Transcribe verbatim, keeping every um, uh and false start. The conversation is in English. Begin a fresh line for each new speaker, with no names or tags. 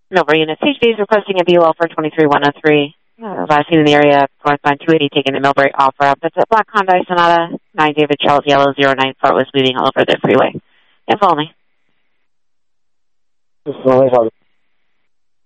Milbury unit. H D is requesting a B U L for twenty-three one oh three. Uh, last seen in the area, northbound two eighty, taking the Milbury off ramp. It's a black Hyundai Sonata, nine David Charles Yellow, zero nine Fort was moving all over the freeway. And follow me.
This is